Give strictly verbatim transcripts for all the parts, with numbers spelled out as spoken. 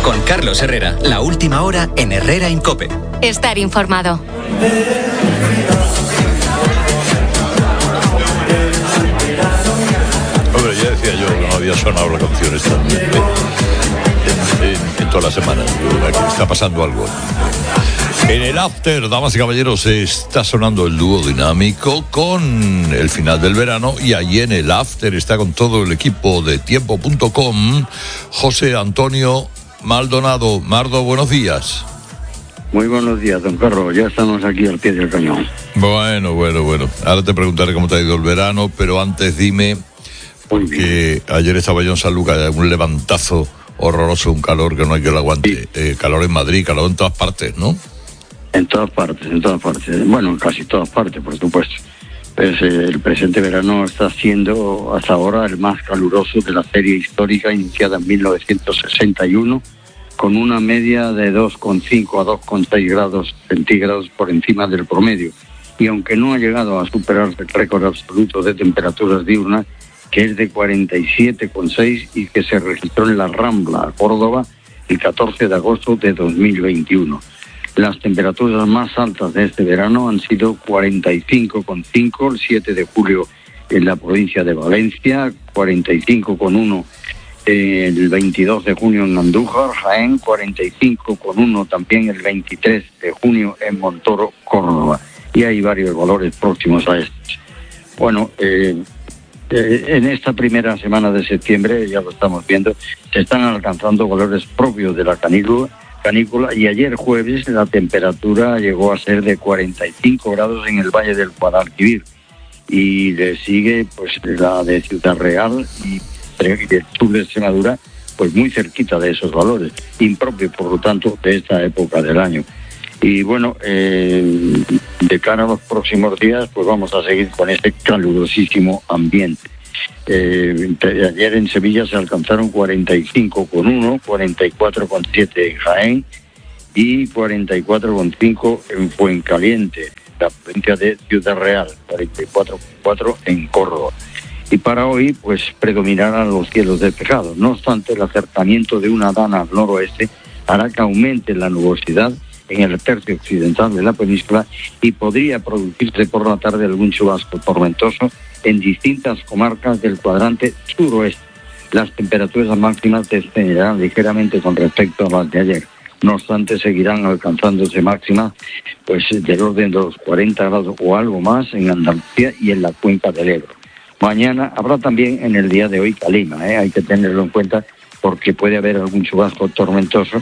Con Carlos Herrera, la última hora en Herrera en COPE. Estar informado. Hombre, ya decía yo que no había sonado la canción esta en, en, en toda la semana. Aquí está pasando algo. En el after, damas y caballeros, está sonando el dúo dinámico con el final del verano, y allí en el after está con todo el equipo de tiempo punto com José Antonio Maldonado. Mardo, buenos días. Muy buenos días, don Carlos. Ya estamos aquí al pie del cañón. Bueno, bueno, bueno. Ahora te preguntaré cómo te ha ido el verano, pero antes dime, porque ayer estaba yo en San Lucas, un levantazo horroroso, un calor que no hay que lo aguante. Sí. Eh, calor en Madrid, calor en todas partes, ¿no? En todas partes, en todas partes. Bueno, en casi todas partes, por supuesto. Pues eh, el presente verano está siendo hasta ahora el más caluroso de la serie histórica iniciada en mil novecientos sesenta y uno, con una media de dos coma cinco a dos coma seis grados centígrados por encima del promedio. Y aunque no ha llegado a superar el récord absoluto de temperaturas diurnas, que es de cuarenta y siete coma seis y que se registró en la Rambla, Córdoba, el catorce de agosto de dos mil veintiuno. Las temperaturas más altas de este verano han sido cuarenta y cinco coma cinco el siete de julio en la provincia de Valencia, cuarenta y cinco coma uno el veintidós de junio en Andújar, Jaén, cuarenta y cinco coma uno también el veintitrés de junio en Montoro, Córdoba. Y hay varios valores próximos a estos. Bueno, eh, eh, en esta primera semana de septiembre, ya lo estamos viendo, se están alcanzando valores propios de la canícula, canícula y ayer jueves la temperatura llegó a ser de cuarenta y cinco grados en el Valle del Guadalquivir, y le sigue pues la de Ciudad Real y del sur de Extremadura, pues muy cerquita de esos valores, impropio por lo tanto de esta época del año. Y bueno, eh, de cara a los próximos días pues vamos a seguir con este calurosísimo ambiente. Eh, ayer en Sevilla se alcanzaron cuarenta y cinco coma uno, cuarenta y cuatro coma siete en Jaén y cuarenta y cuatro coma cinco en Fuencaliente, la provincia de Ciudad Real, cuarenta y cuatro coma cuatro en Córdoba. Y para hoy pues predominarán los cielos despejados. No obstante, el acercamiento de una dana al noroeste hará que aumente la nubosidad en el tercio occidental de la península y podría producirse por la tarde algún chubasco tormentoso en distintas comarcas del cuadrante suroeste. Las temperaturas máximas descenderán ligeramente con respecto a las de ayer. No obstante, seguirán alcanzándose máximas pues del orden de los cuarenta grados o algo más en Andalucía y en la cuenca del Ebro. Mañana habrá también en el día de hoy calima, ¿eh? Hay que tenerlo en cuenta porque puede haber algún chubasco tormentoso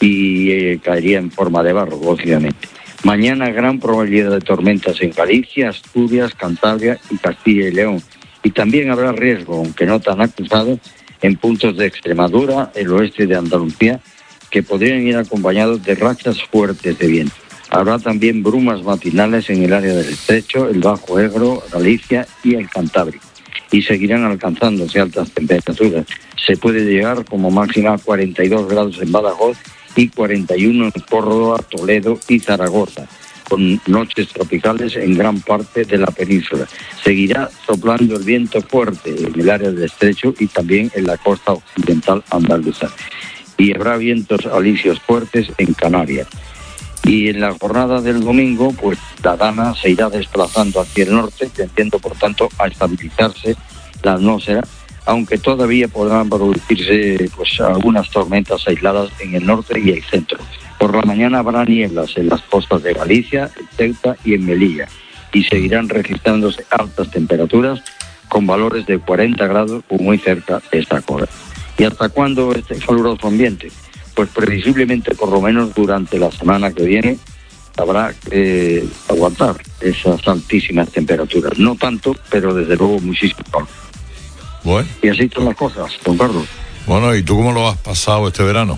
y eh, caería en forma de barro, lógicamente. Mañana gran probabilidad de tormentas en Galicia, Asturias, Cantabria y Castilla y León. Y también habrá riesgo, aunque no tan acusado, en puntos de Extremadura, el oeste de Andalucía, que podrían ir acompañados de rachas fuertes de viento. Habrá también brumas matinales en el área del Estrecho, el Bajo Ebro, Galicia y el Cantábrico. Y seguirán alcanzándose altas temperaturas. Se puede llegar como máxima a cuarenta y dos grados en Badajoz y cuarenta y uno en Córdoba, Toledo y Zaragoza, con noches tropicales en gran parte de la península. Seguirá soplando el viento fuerte en el área del Estrecho y también en la costa occidental andaluza. Y habrá vientos alisios fuertes en Canarias. Y en la jornada del domingo, pues la dana se irá desplazando hacia el norte, tendiendo por tanto a estabilizarse la atmósfera, aunque todavía podrán producirse pues algunas tormentas aisladas en el norte y el centro. Por la mañana habrá nieblas en las costas de Galicia, Ceuta y en Melilla, y seguirán registrándose altas temperaturas con valores de cuarenta grados o muy cerca de esta hora. ¿Y hasta cuándo este caluroso ambiente? Pues previsiblemente por lo menos durante la semana que viene habrá que aguantar esas altísimas temperaturas. No tanto, pero desde luego muchísimo calor. Bueno. Y así son las cosas, don Carlos. Bueno, ¿y tú cómo lo has pasado este verano?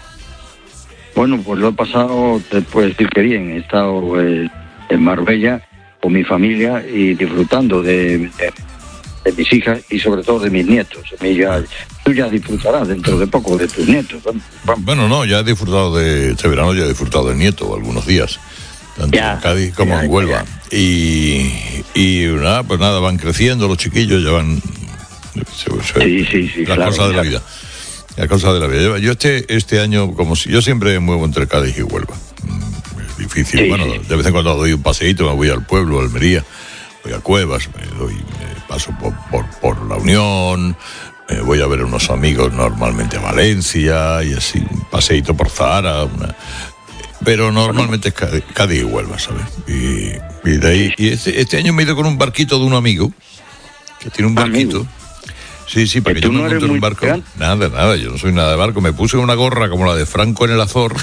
Bueno, pues lo he pasado, te puedo decir que bien. He estado eh, en Marbella con mi familia y disfrutando de, de, de mis hijas y sobre todo de mis nietos. Ya, tú ya disfrutarás dentro de poco de tus nietos. Vamos. Bueno, no, ya he disfrutado de este verano, ya he disfrutado del nieto algunos días, tanto ya, en Cádiz como ya, en Huelva. Ya. Y, y nada, pues nada, van creciendo los chiquillos, ya van... Se, se, sí, sí, sí, las claro, cosas de la ya. vida. La cosa de la vida. Yo este este año, como si yo siempre me muevo entre Cádiz y Huelva. Es difícil. Sí, bueno, sí. De vez en cuando doy un paseíto, me voy al pueblo, a Almería, voy a Cuevas, me doy, me paso por, por, por La Unión, me voy a ver a unos amigos normalmente a Valencia y así, un paseíto por Zahara, una, pero normalmente es Cádiz, Cádiz y Huelva, ¿sabes? Y, y de ahí, y este, este año me he ido con un barquito de un amigo que tiene un barquito. ¿Amigo? Sí, sí, para que yo me monte en un barco. Grande. Nada, nada, yo no soy nada de barco. Me puse una gorra como la de Franco en el Azor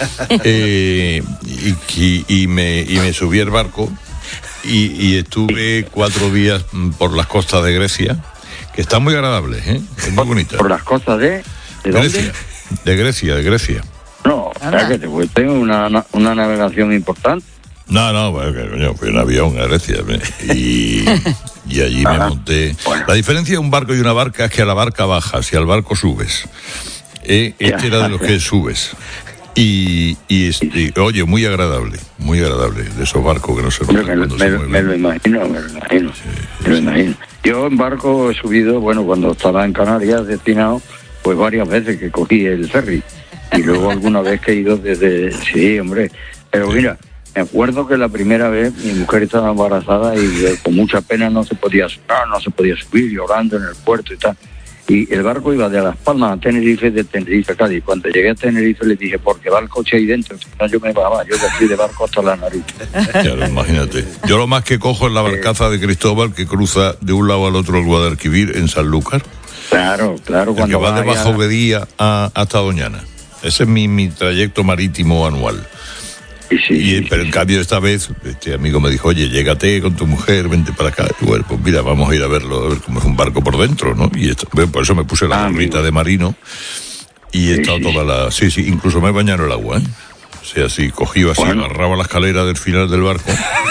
eh, y, y, y, me, y me subí al barco y, y estuve cuatro días por las costas de Grecia, que están muy agradables, ¿eh? Es muy bonita. ¿Por las costas de, de Grecia? De Grecia, de Grecia. No, o sea que te, pues, tengo una, una navegación importante. No, no, bueno, coño, fui en avión a Grecia y, y allí me monté. Bueno. La diferencia de un barco y una barca es que a la barca bajas y al barco subes. Eh, este era de los que subes. Y, y, y oye, muy agradable, muy agradable, de esos barcos que no se rompen cuando me, se me, mueven. Me lo imagino, me lo imagino, sí, me lo sí. imagino. Yo en barco he subido, bueno, cuando estaba en Canarias destinado, pues varias veces que cogí el ferry. Y luego alguna vez que he ido desde... Sí, hombre, pero sí. Mira... Me acuerdo que la primera vez mi mujer estaba embarazada y eh, con mucha pena no se podía subir, no se podía subir, llorando en el puerto y tal. Y el barco iba de Las Palmas a Tenerife, de Tenerife a Cádiz. Cuando llegué a Tenerife le dije, porque va el coche ahí dentro, si no yo me bajaba, yo fui de barco hasta la nariz. Claro, imagínate. Yo lo más que cojo es la barcaza de Cristóbal que cruza de un lado al otro el Guadalquivir en Sanlúcar. Claro, claro. El Cuando que va de vaya... Bajobedía a, hasta Doñana. Ese es mi, mi trayecto marítimo anual. Sí, sí, y, sí, pero en cambio esta vez este amigo me dijo, oye, llégate con tu mujer, vente para acá. Y bueno, pues mira, vamos a ir a verlo, a ver cómo es un barco por dentro, ¿no? Y esto, por eso me puse la gorrita ah, de marino y he sí, estado sí. toda la... Sí, sí, incluso me he bañado en el agua, ¿eh? O sea, sí, cogí así, bueno. agarraba la escalera del final del barco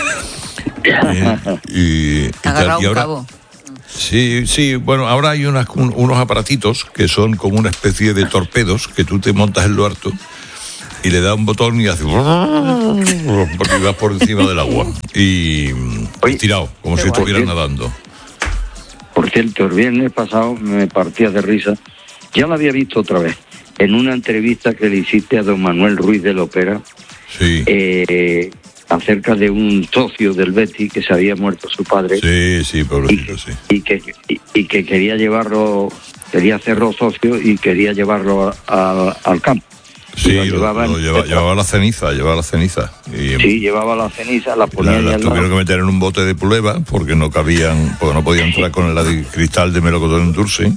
eh, y, y, tal, y ahora... Cabo. Sí, sí, bueno, ahora hay unas, un, unos aparatitos que son como una especie de torpedos que tú te montas en lo harto y le da un botón y hace porque vas por encima del agua y Oye, tirado, como si estuvieras nadando. Por cierto, el viernes pasado me partía de risa. Ya lo había visto otra vez en una entrevista que le hiciste a don Manuel Ruiz de la Ópera, sí. eh, acerca de un socio del Betis que se había muerto su padre. Sí, sí, pobrecito, y, sí. Y que, y, y que quería llevarlo, quería hacerlo socio y quería llevarlo a, a, al campo. Sí, lo llevaba, lo lleva, llevaba la ceniza, llevaba la ceniza. Y, sí, llevaba la ceniza, la ponía la, la tuvieron que meter en un bote de prueba porque no cabían, porque no podían entrar con el de cristal de melocotón en dulce.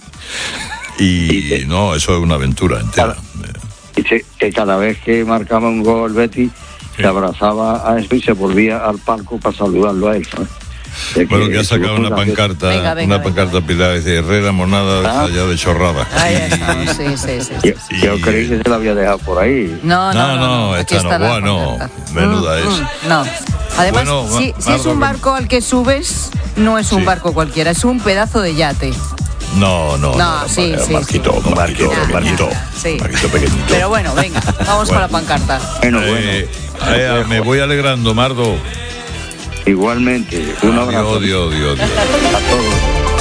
Y, y no, eso es una aventura entera. Dice que cada vez que marcaba un gol Betis, sí. se abrazaba a eso y se volvía al palco para saludarlo a él, ¿sabes? Que bueno, que ha sacado una pancarta, venga, venga, una pancarta Pilar de Herrera Monada ¿Ah? allá de Chorrada. Ahí estamos, sí, sí, sí. sí. Yo, yo y... creí que se la había dejado por ahí. No, no, no, no, no, no esta no, bueno, menuda mm, es. Mm, no, además, bueno, si, Marco, si es un barco al que subes, no es un sí. barco cualquiera, es un pedazo de yate. No, no, no, no sí, no, sí, barquito, sí. un barquito, un barquito, sí. barquito pequeñito. Pero bueno, venga, vamos bueno. con la pancarta. Bueno, eh, bueno. Eh, me voy alegrando, Mardo. Igualmente, un abrazo. Dios, Dios, Dios. A todos.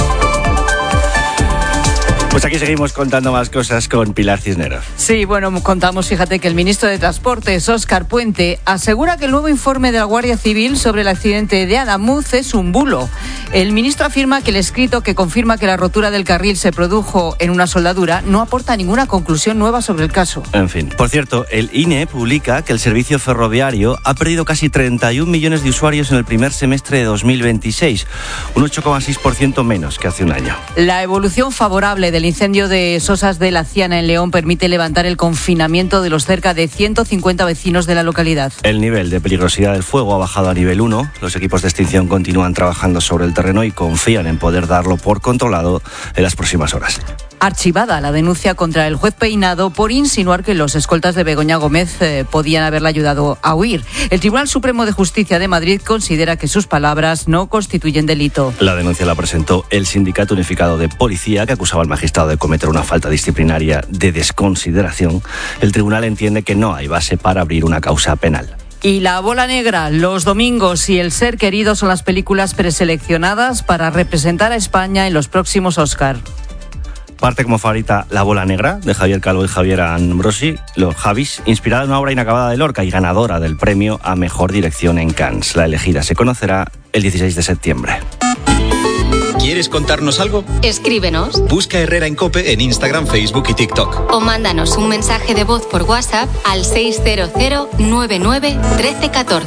Pues aquí seguimos contando más cosas con Pilar Cisneros. Sí, bueno, contamos, fíjate, que el ministro de Transportes, Óscar Puente, asegura que el nuevo informe de la Guardia Civil sobre el accidente de Adamuz es un bulo. El ministro afirma que el escrito que confirma que la rotura del carril se produjo en una soldadura no aporta ninguna conclusión nueva sobre el caso. En fin. Por cierto, el I N E publica que el servicio ferroviario ha perdido casi treinta y un millones de usuarios en el primer semestre de dos mil veintiséis, un ocho coma seis por ciento menos que hace un año. La evolución favorable del El incendio de Sosas de la Ciana en León permite levantar el confinamiento de los cerca de ciento cincuenta vecinos de la localidad. El nivel de peligrosidad del fuego ha bajado a nivel uno. Los equipos de extinción continúan trabajando sobre el terreno y confían en poder darlo por controlado en las próximas horas. Archivada la denuncia contra el juez Peinado por insinuar que los escoltas de Begoña Gómez eh, podían haberle ayudado a huir. El Tribunal Supremo de Justicia de Madrid considera que sus palabras no constituyen delito. La denuncia la presentó el Sindicato Unificado de Policía, que acusaba al magistrado de cometer una falta disciplinaria de desconsideración. El tribunal entiende que no hay base para abrir una causa penal. Y La Bola Negra, Los Domingos y El Ser Querido son las películas preseleccionadas para representar a España en los próximos Oscar. Parte como favorita La bola negra, de Javier Calvo y Javier Ambrosi, Los Javis, inspirada en una obra inacabada de Lorca y ganadora del premio a Mejor Dirección en Cannes. La elegida se conocerá el dieciséis de septiembre. ¿Quieres contarnos algo? Escríbenos. Busca Herrera en COPE en Instagram, Facebook y TikTok. O mándanos un mensaje de voz por WhatsApp al seis cero cero nueve nueve uno tres uno cuatro.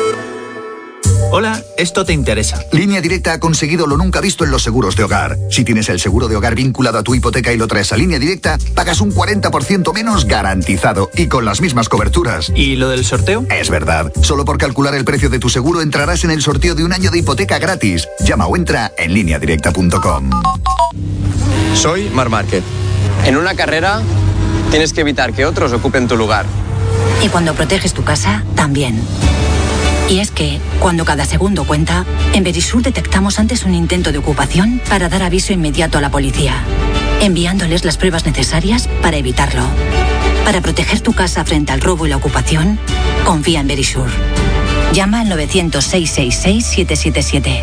Hola, esto te interesa. Línea Directa ha conseguido lo nunca visto en los seguros de hogar. Si tienes el seguro de hogar vinculado a tu hipoteca y lo traes a Línea Directa, pagas un cuarenta por ciento menos garantizado y con las mismas coberturas. ¿Y lo del sorteo? Es verdad. Solo por calcular el precio de tu seguro entrarás en el sorteo de un año de hipoteca gratis. Llama o entra en línea directa punto com. Soy Marc Márquez. En una carrera tienes que evitar que otros ocupen tu lugar. Y cuando proteges tu casa, también. Y es que, cuando cada segundo cuenta, en Verisur detectamos antes un intento de ocupación para dar aviso inmediato a la policía, enviándoles las pruebas necesarias para evitarlo. Para proteger tu casa frente al robo y la ocupación, confía en Verisur. Llama al novecientos, seiscientos sesenta y seis, siete siete siete.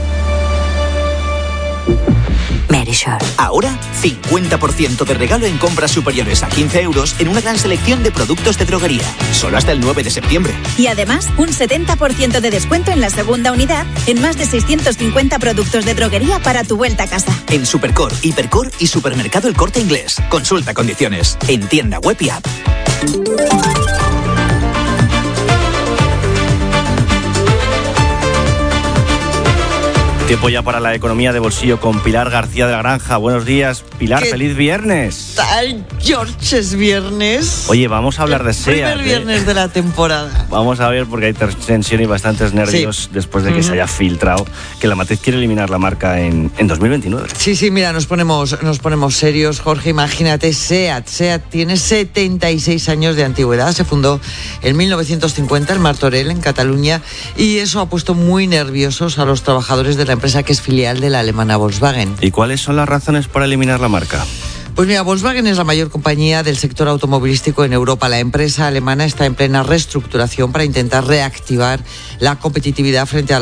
Verisur. Ahora, cincuenta por ciento de regalo en compras superiores a quince euros en una gran selección de productos de droguería. Solo hasta el nueve de septiembre. Y además, un setenta por ciento de descuento en la segunda unidad en más de seiscientos cincuenta productos de droguería para tu vuelta a casa. En Supercor, Hipercor y Supermercado El Corte Inglés. Consulta condiciones. En tienda web y app. Tiempo ya para la economía de bolsillo con Pilar García de la Granja. Buenos días, Pilar, feliz viernes. Tal, George, es viernes. Oye, vamos a hablar de SEAT. Primer viernes ¿eh? de la temporada. Vamos a ver, porque hay tensión y bastantes nervios sí. después de que uh-huh. se haya filtrado que la matriz quiere eliminar la marca en, en dos mil veintinueve. Sí, sí, mira, nos ponemos, nos ponemos serios, Jorge. Imagínate, SEAT. SEAT tiene setenta y seis años de antigüedad. Se fundó en mil novecientos cincuenta en Martorell, en Cataluña, y eso ha puesto muy nerviosos a los trabajadores de la empresa, que es filial de la alemana Volkswagen. ¿Y cuáles son las razones para eliminar la marca? Pues mira, Volkswagen es la mayor compañía del sector automovilístico en Europa. La empresa alemana está en plena reestructuración para intentar reactivar la competitividad frente a